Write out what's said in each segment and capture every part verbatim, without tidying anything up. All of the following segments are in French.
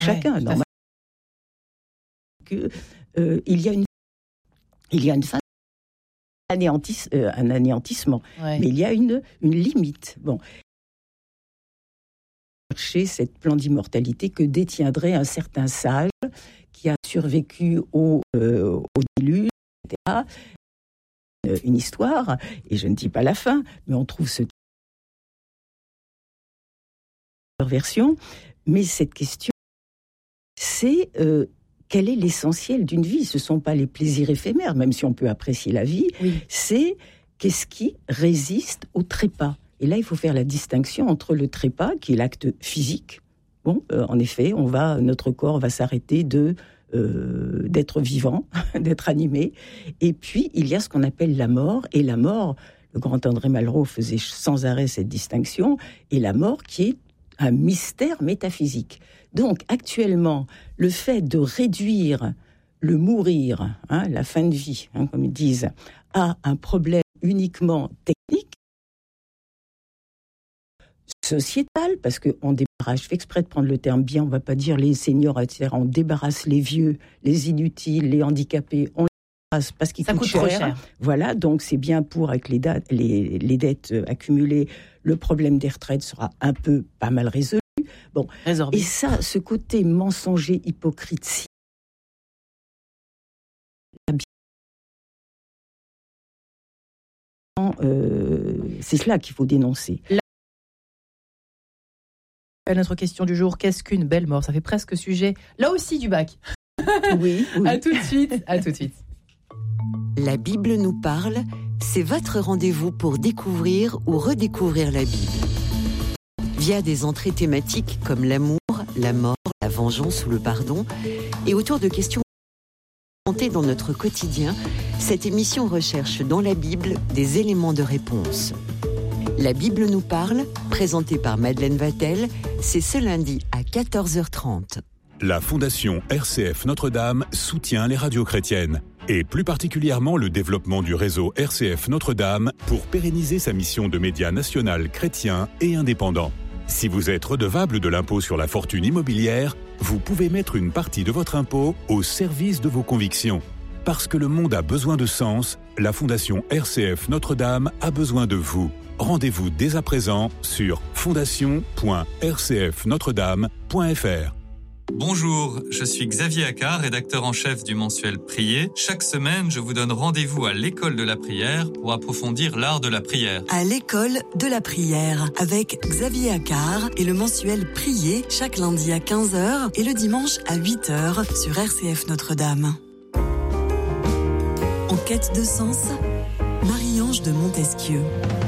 chacun. Ouais, Normal que euh, il y a une il y a une fin anéantis, euh, un anéantissement, ouais. mais il y a une une limite. Bon. Chercher cette plan d'immortalité que détiendrait un certain sage qui a survécu au, euh, au déluge, et cetera. Une histoire, et je ne dis pas la fin, mais on trouve ce version. Mais cette question, c'est euh, quel est l'essentiel d'une vie ? Ce ne sont pas les plaisirs éphémères, même si on peut apprécier la vie. Oui. C'est qu'est-ce qui résiste au trépas. Et là, il faut faire la distinction entre le trépas, qui est l'acte physique. Bon, euh, en effet, on va, notre corps va s'arrêter de, euh, d'être vivant, d'être animé. Et puis, il y a ce qu'on appelle la mort. Et la mort, le grand André Malraux faisait sans arrêt cette distinction. Et la mort qui est un mystère métaphysique. Donc, actuellement, le fait de réduire le mourir, hein, la fin de vie, hein, comme ils disent, à un problème uniquement technique, sociétal, parce qu'on débarrasse, je fais exprès de prendre le terme bien, on ne va pas dire les seniors, et cetera. On débarrasse les vieux, les inutiles, les handicapés, on les débarrasse parce qu'ils Ça coûtent coûte cher. trop cher. Voilà, donc c'est bien pour, avec les, da- les, les dettes accumulées, le problème des retraites sera un peu pas mal résolu. Bon. Résorbé. Et ça, ce côté mensonger, hypocrite, si euh, c'est cela qu'il faut dénoncer. À notre question du jour, qu'est-ce qu'une belle mort ? Ça fait presque sujet, là aussi, du bac. Oui, oui. À tout de suite, à tout de suite. La Bible nous parle, c'est votre rendez-vous pour découvrir ou redécouvrir la Bible. Via des entrées thématiques comme l'amour, la mort, la vengeance ou le pardon, et autour de questions présentées dans notre quotidien, cette émission recherche dans la Bible des éléments de réponse. La Bible nous parle, présentée par Madeleine Vatel, c'est ce lundi à quatorze heures trente. La Fondation R C F Notre-Dame soutient les radios chrétiennes, et plus particulièrement le développement du réseau R C F Notre-Dame pour pérenniser sa mission de média national chrétien et indépendant. Si vous êtes redevable de l'impôt sur la fortune immobilière, vous pouvez mettre une partie de votre impôt au service de vos convictions. Parce que le monde a besoin de sens, la Fondation R C F Notre-Dame a besoin de vous. Rendez-vous dès à présent sur fondation point r c f notre dame point f r. Bonjour, je suis Xavier Accard, rédacteur en chef du mensuel Prier. Chaque semaine, je vous donne rendez-vous à l'école de la prière pour approfondir l'art de la prière. À l'école de la prière, avec Xavier Accard et le mensuel Prier, chaque lundi à quinze heures et le dimanche à huit heures sur R C F Notre-Dame. En quête de sens, Marie-Ange de Montesquieu.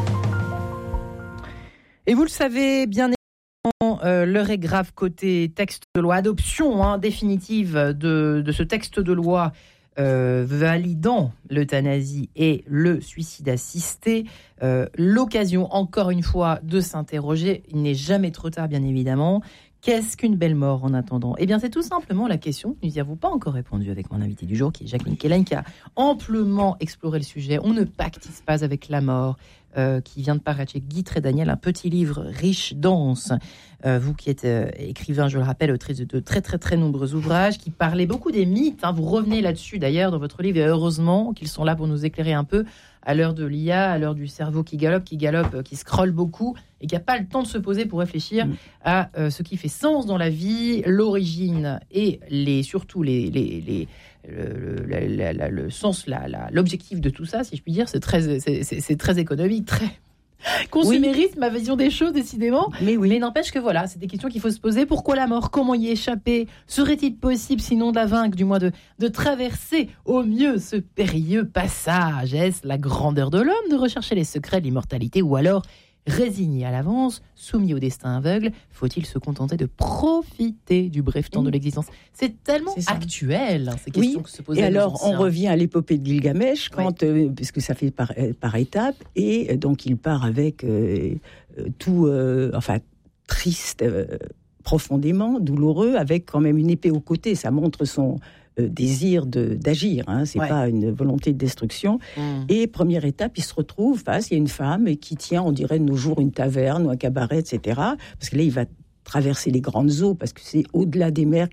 Et vous le savez bien évidemment, euh, l'heure est grave côté texte de loi, adoption hein, définitive de, de ce texte de loi euh, validant l'euthanasie et le suicide assisté. Euh, l'occasion, encore une fois, de s'interroger. Il n'est jamais trop tard, bien évidemment. Qu'est-ce qu'une belle mort en attendant ? Eh bien, c'est tout simplement la question. Nous n'y avons pas encore répondu avec mon invité du jour, qui est Jacqueline Kellen, qui a amplement exploré le sujet. On ne pactise pas avec la mort, euh, qui vient de paraître chez Guy Trédaniel, un petit livre riche, dense. Euh, vous qui êtes euh, écrivain, je le rappelle, autrice de, de très, très, très nombreux ouvrages, qui parlaient beaucoup des mythes. Hein. Vous revenez là-dessus, d'ailleurs, dans votre livre, et heureusement qu'ils sont là pour nous éclairer un peu à l'heure de l'I A, à l'heure du cerveau qui galope, qui galope, qui scrolle beaucoup, et qui n'a pas le temps de se poser pour réfléchir mmh. à euh, ce qui fait sens dans la vie, l'origine et les, surtout les, les, les, le, le, la, la, le sens, la, la, l'objectif de tout ça, si je puis dire. C'est très, c'est, c'est, c'est très économique, très consumériste, oui. Ma vision des choses, décidément. Mais, oui. Mais n'empêche que voilà, c'est des questions qu'il faut se poser. Pourquoi la mort ? Comment y échapper ? Serait-il possible, sinon de la vaincre, du moins de, de traverser au mieux ce périlleux passage ? Est-ce la grandeur de l'homme de rechercher les secrets de l'immortalité, ou alors, résigné à l'avance, soumis au destin aveugle, faut-il se contenter de profiter du bref temps mmh. de l'existence ? C'est tellement c'est actuel, hein, ces questions oui. que se posent. Et alors, on revient à l'épopée de Gilgamesh, quand, oui. euh, puisque ça fait par, par étapes, et donc il part avec euh, tout, euh, enfin, triste, euh, profondément, douloureux, avec quand même une épée au côté. Ça montre son euh, désir de, d'agir, hein, c'est ouais. pas une volonté de destruction. Mmh. Et première étape, il se retrouve face, il y a une femme qui tient, on dirait de nos jours, une taverne ou un cabaret, et cetera. Parce que là, il va traverser les grandes eaux, parce que c'est au-delà des mers